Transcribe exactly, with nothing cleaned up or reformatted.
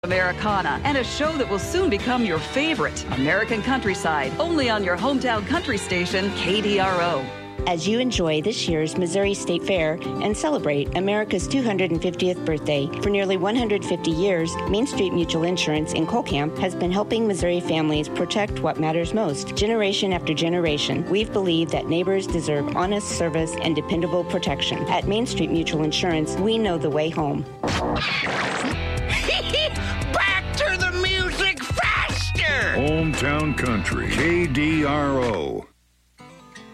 Americana, and a show that will soon become your favorite, American Countryside, only on your hometown country station, K D R O. As you enjoy this year's Missouri State Fair and celebrate America's two hundred fiftieth birthday, for nearly one hundred fifty years, Main Street Mutual Insurance in Colcamp has been helping Missouri families protect what matters most. Generation after generation, we've believed that neighbors deserve honest service and dependable protection. At Main Street Mutual Insurance, we know the way home. Back to the music faster! Hometown Country, K D R O.